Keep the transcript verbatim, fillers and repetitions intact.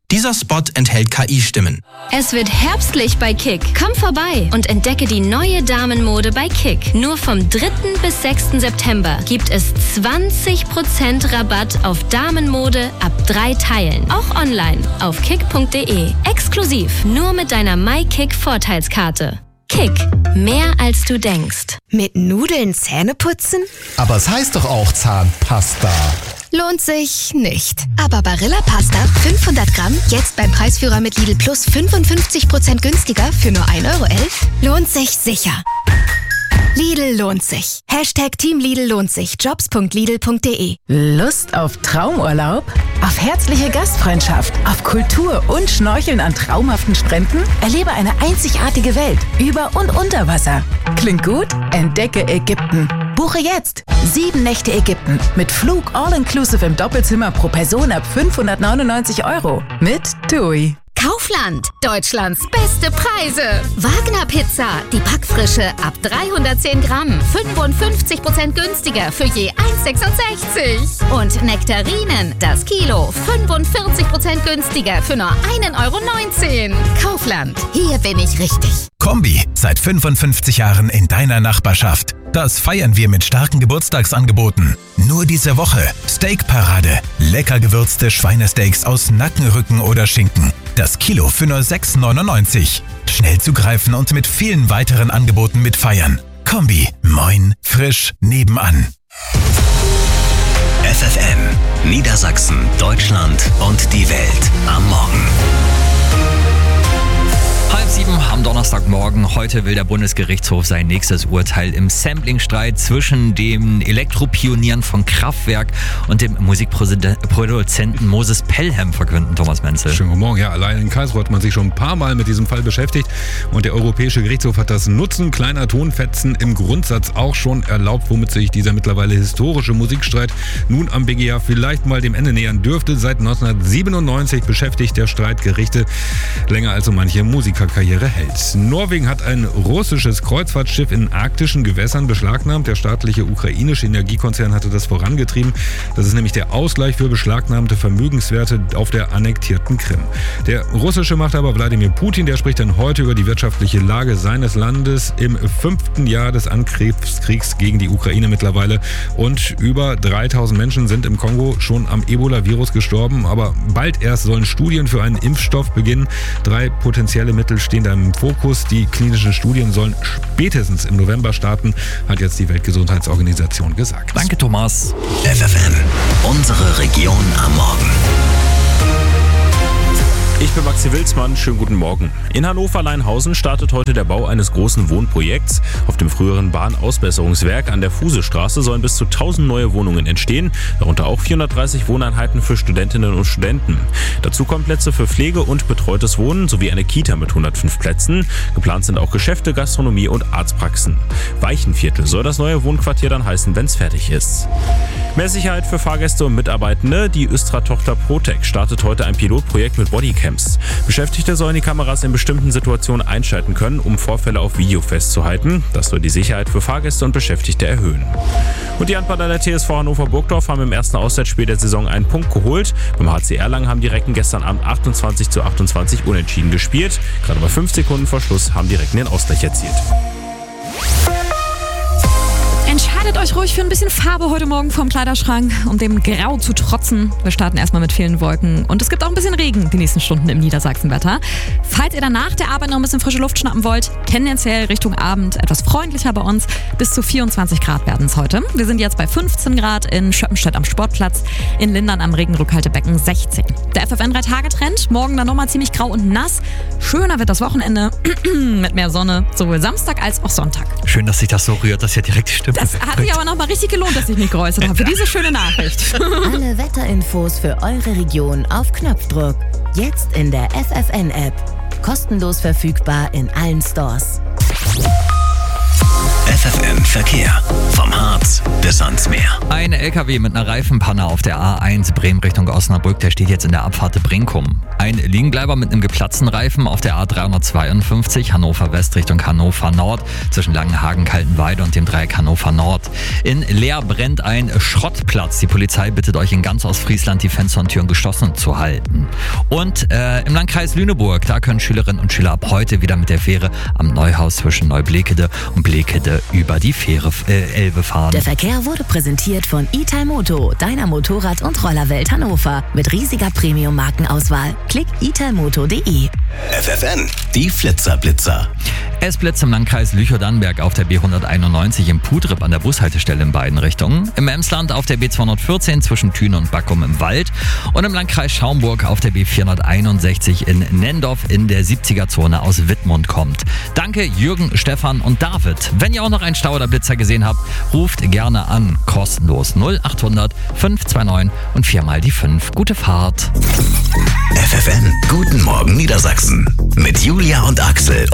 Dieser Spot enthält K I-Stimmen. Es wird herbstlich bei Kick. Komm vorbei und entdecke die neue Damenmode bei Kick. Nur vom dritten bis sechsten September gibt es zwanzig Prozent Rabatt auf Damenmode ab drei Teilen. Auch online auf kick punkt de. Exklusiv nur mit deiner MyKick-Vorteilskarte. Kick. Mehr als du denkst. Mit Nudeln Zähne putzen? Aber es heißt doch auch Zahnpasta. Lohnt sich nicht. Aber Barilla Pasta fünfhundert Gramm jetzt beim Preisführer mit Lidl Plus fünfundfünfzig Prozent günstiger für nur ein Euro elf? Lohnt sich sicher. Lidl lohnt sich. Hashtag Team Lidl lohnt sich. jobs punkt lidl punkt de. Lust auf Traumurlaub? Auf herzliche Gastfreundschaft? Auf Kultur und Schnorcheln an traumhaften Stränden? Erlebe eine einzigartige Welt über und unter Wasser. Klingt gut? Entdecke Ägypten. Buche jetzt sieben Nächte Ägypten mit Flug all-inclusive im Doppelzimmer pro Person ab fünfhundertneunundneunzig Euro mit TUI. Kaufland, Deutschlands beste Preise. Wagner Pizza, die Backfrische ab dreihundertzehn Gramm, fünfundfünfzig Prozent günstiger für je eins Komma sechsundsechzig. Und Nektarinen, das Kilo, fünfundvierzig Prozent günstiger für nur ein Euro neunzehn. Kaufland, hier bin ich richtig. Kombi, seit fünfundfünfzig Jahren in deiner Nachbarschaft. Das feiern wir mit starken Geburtstagsangeboten. Nur diese Woche Steakparade. Lecker gewürzte Schweinesteaks aus Nackenrücken oder Schinken. Das Kilo für nur sechs neunundneunzig. Schnell zugreifen und mit vielen weiteren Angeboten mitfeiern. Kombi, moin, frisch, nebenan. F F M, Niedersachsen, Deutschland und die Welt am Morgen. Halb sieben am Donnerstagmorgen. Heute will der Bundesgerichtshof sein nächstes Urteil im Samplingstreit zwischen den Elektropionieren von Kraftwerk und dem Musikproduzenten Moses Pelham verkünden. Thomas Menzel. Schönen guten Morgen. Ja, allein in Karlsruhe hat man sich schon ein paar Mal mit diesem Fall beschäftigt und der Europäische Gerichtshof hat das Nutzen kleiner Tonfetzen im Grundsatz auch schon erlaubt, womit sich dieser mittlerweile historische Musikstreit nun am B G H vielleicht mal dem Ende nähern dürfte. Seit neunzehnhundertsiebenundneunzig beschäftigt der Streit Gerichte länger als so manche Musikerkarriere hält. Norwegen hat ein russisches Kreuzfahrtschiff in arktischen Gewässern beschlagnahmt. Der staatliche ukrainische Energiekonzern hatte das vorangetrieben. Das ist nämlich der Ausgleich für beschlagnahmte Vermögenswerte auf der annektierten Krim. Der russische Machthaber Wladimir Putin, der spricht dann heute über die wirtschaftliche Lage seines Landes im fünften Jahr des Angriffskriegs gegen die Ukraine mittlerweile. Und über dreitausend Menschen sind im Kongo schon am Ebola-Virus gestorben. Aber bald erst sollen Studien für einen Impfstoff beginnen. Drei potenzielle Mittel stehen da im Fokus. Die klinischen Studien sollen spätestens im November starten, hat jetzt die Weltgesundheitsorganisation gesagt. Danke, Thomas. F F M, unsere Region am Morgen. Ich bin Maxi Wilsmann, schönen guten Morgen. In Hannover-Leinhausen startet heute der Bau eines großen Wohnprojekts. Auf dem früheren Bahnausbesserungswerk an der Fusestraße sollen bis zu tausend neue Wohnungen entstehen, darunter auch vierhundertdreißig Wohneinheiten für Studentinnen und Studenten. Dazu kommen Plätze für Pflege und betreutes Wohnen sowie eine Kita mit hundertfünf Plätzen. Geplant sind auch Geschäfte, Gastronomie und Arztpraxen. Weichenviertel soll das neue Wohnquartier dann heißen, wenn es fertig ist. Mehr Sicherheit für Fahrgäste und Mitarbeitende. Die Östra-Tochter Protec startet heute ein Pilotprojekt mit Bodycams. Beschäftigte sollen die Kameras in bestimmten Situationen einschalten können, um Vorfälle auf Video festzuhalten. Das soll die Sicherheit für Fahrgäste und Beschäftigte erhöhen. Und die Handballer der T S V Hannover-Burgdorf haben im ersten Auswärtsspiel der Saison einen Punkt geholt. Beim H C Erlangen haben die Recken gestern Abend achtundzwanzig zu achtundzwanzig unentschieden gespielt. Gerade bei fünf Sekunden vor Schluss haben die Recken den Ausgleich erzielt. Entscheidet euch ruhig für ein bisschen Farbe heute Morgen vorm Kleiderschrank, um dem Grau zu trotzen. Wir starten erstmal mit vielen Wolken und es gibt auch ein bisschen Regen die nächsten Stunden im Niedersachsenwetter. Falls ihr dann nach der Arbeit noch ein bisschen frische Luft schnappen wollt, tendenziell Richtung Abend etwas freundlicher bei uns. Bis zu vierundzwanzig Grad werden es heute. Wir sind jetzt bei fünfzehn Grad in Schöppenstedt am Sportplatz, in Lindern am Regenrückhaltebecken sechzehn. Der F F N drei Tage Trend, morgen dann nochmal ziemlich grau und nass. Schöner wird das Wochenende mit mehr Sonne, sowohl Samstag als auch Sonntag. Schön, dass sich das so rührt, dass ja direkt die Stimme Das hat sich aber nochmal richtig gelohnt, dass ich mich geäußert habe für diese schöne Nachricht. Alle Wetterinfos für eure Region auf Knopfdruck. Jetzt in der F F N-App. Kostenlos verfügbar in allen Stores. F F N Verkehr. Vom Harz bis ans Meer. Ein L K W mit einer Reifenpanne auf der A eins Bremen Richtung Osnabrück, der steht jetzt in der Abfahrt Brinkum. Ein Liegenbleiber mit einem geplatzten Reifen auf der A dreihundertzweiundfünfzig Hannover West Richtung Hannover Nord zwischen Langenhagen, Kaltenweide und dem Dreieck Hannover Nord. In Leer brennt ein Schrottplatz. Die Polizei bittet euch in ganz Ostfriesland, die Fenster und Türen geschlossen zu halten. Und äh, im Landkreis Lüneburg, da können Schülerinnen und Schüler ab heute wieder mit der Fähre am Neuhaus zwischen Neublekede und Blekede über die Fähre äh, Elbe fahren. Der Verkehr wurde präsentiert von Italmoto, deiner Motorrad- und Rollerwelt Hannover. Mit riesiger Premium-Markenauswahl. Klick italmoto punkt de. F F N, die Flitzerblitzer. Es blitzt im Landkreis Lüchow-Dannenberg auf der B hunderteinundneunzig im Pudrip an der Bushaltestelle in beiden Richtungen. Im Emsland auf der B zweihundertvierzehn zwischen Thüne und Backum im Wald. Und im Landkreis Schaumburg auf der B vierhunderteinundsechzig in Nendorf in der siebziger-Zone aus Wittmund kommt. Danke Jürgen, Stefan und David. Wenn ihr auch noch einen Stau oder Blitzer gesehen habt, ruft gerne an. Kostenlos null achthundert fünfhundertneunundzwanzig und viermal die fünf. Gute Fahrt. F F N, guten Morgen Niedersachsen. Mit Julia und Axel